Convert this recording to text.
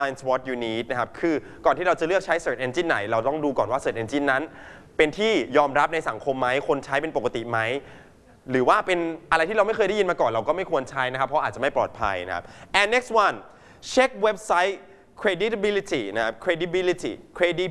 finds what you need นะครับคือก่อนที่เราจะเลือกใช้ Search Engine ไหนเราต้องดูก่อนว่า Search Engine นั้นเป็นที่ยอมรับในสังคมไหมคนใช้เป็นปกติไหมหรือว่าเป็นอะไรที่เราไม่เคยได้ยินมาก่อนเราก็ไม่ควรใช้นะครับเพราะอาจจะไม่ปลอดภัยนะครับ and next one check website credibility นะครับ credibility